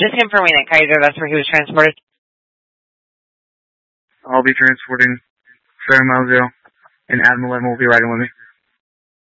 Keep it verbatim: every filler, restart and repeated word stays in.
Just confirming that, Kaiser, that's where he was transported? I'll be transporting Sarah Malzio, and Admiral Lemon will be riding with me.